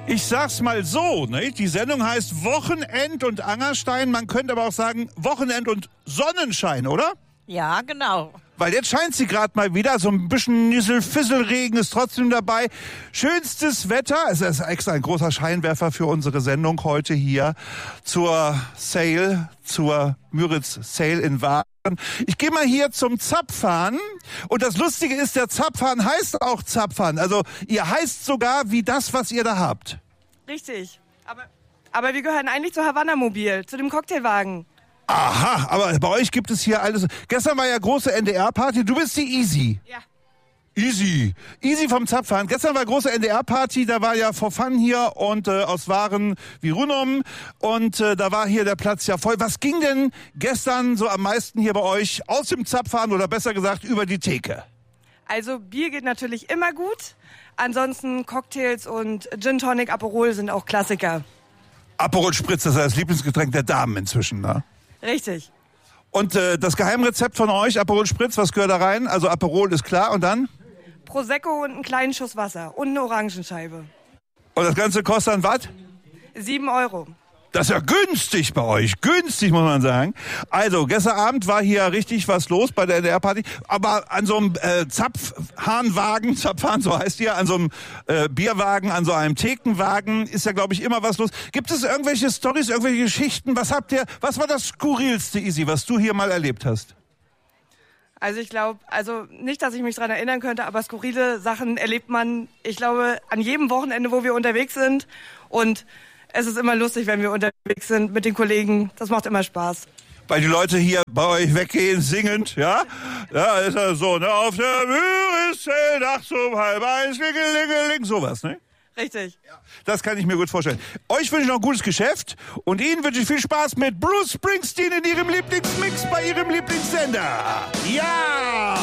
Ich sag's mal so, ne? Die Sendung heißt Wochenend und Angerstein. Man könnte aber auch sagen Wochenend und Sonnenschein, oder? Ja, genau. Weil jetzt scheint sie gerade mal wieder. So ein bisschen Nieselfisselregen ist trotzdem dabei. Schönstes Wetter. Es ist extra ein großer Scheinwerfer für unsere Sendung heute hier zur Sale, zur Müritz Sale in Waren. Ich gehe mal hier zum Zapfhahn. Und das Lustige ist, der Zapfhahn heißt auch Zapfhahn. Also ihr heißt sogar wie das, was ihr da habt. Richtig. Aber wir gehören eigentlich zu Havanna Mobil, zu dem Cocktailwagen. Aha, aber bei euch gibt es hier alles. Gestern war ja große NDR-Party. Du bist die Easy. Ja. Easy vom Zapfhahn. Gestern war große NDR-Party, da war ja For Fun hier und aus Waren wie Runum und da war hier der Platz ja voll. Was ging denn gestern so am meisten hier bei euch aus dem Zapfhahn oder besser gesagt über die Theke? Also Bier geht natürlich immer gut. Ansonsten Cocktails und Gin Tonic Aperol sind auch Klassiker. Aperol Spritz, das ist das Lieblingsgetränk der Damen inzwischen, ne? Richtig. Und das Geheimrezept von euch, Aperol Spritz, was gehört da rein? Also Aperol ist klar und dann? Prosecco und einen kleinen Schuss Wasser und eine Orangenscheibe. Und das Ganze kostet dann was? 7 Euro. Das ist ja günstig bei euch. Günstig, muss man sagen. Also, gestern Abend war hier richtig was los bei der NDR-Party. Aber an so einem Zapfhahnwagen, Zapfhahn, so heißt ihr, an so einem Bierwagen, an so einem Thekenwagen ist ja, glaube ich, immer was los. Gibt es irgendwelche Storys, irgendwelche Geschichten? Was war das Skurrilste, Easy, was du hier mal erlebt hast? Also ich glaube, nicht, dass ich mich daran erinnern könnte, aber skurrile Sachen erlebt man, ich glaube, an jedem Wochenende, wo wir unterwegs sind. Und es ist immer lustig, wenn wir unterwegs sind mit den Kollegen. Das macht immer Spaß. Weil die Leute hier bei euch weggehen, singend, ja? Ja, ist ja so, ne? Auf der Müritz Sale, nachts um 12:30, klingelingeling, sowas, ne? Richtig. Ja, das kann ich mir gut vorstellen. Euch wünsche ich noch ein gutes Geschäft und Ihnen wünsche ich viel Spaß mit Bruce Springsteen in Ihrem Lieblingsmix bei Ihrem Lieblingssender. Ja!